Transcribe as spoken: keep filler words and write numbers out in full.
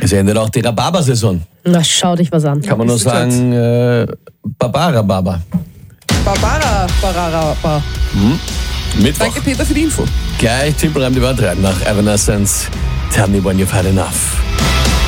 Es endet auch die Rhabarber-Saison. Na, schau dich was an. Kann man nur sagen, äh, Barbara-Barber. Barbara, Barbara, Barbara. Hm? Mittwoch. Danke, Peter, für die Info. Gleich Timpelreim die Wand rein nach Evanescence. Tell me when you've had enough.